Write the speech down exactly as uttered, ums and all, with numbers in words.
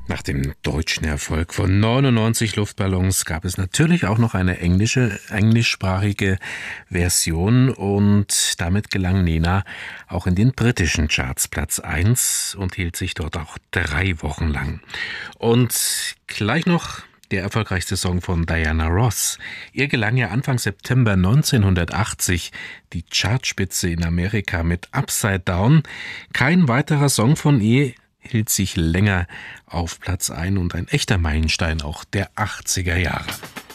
Nach dem deutschen Erfolg von neunundneunzig Luftballons gab es natürlich auch noch eine englische, englischsprachige Version und damit gelang Nena auch in den britischen Charts Platz eins und hielt sich dort auch drei Wochen lang. Und gleich noch der erfolgreichste Song von Diana Ross. Ihr gelang ja Anfang September neunzehnhundertachtzig die Chartspitze in Amerika mit Upside Down. Kein weiterer Song von ihr hielt sich länger auf Platz eins und ein echter Meilenstein auch der achtziger Jahre.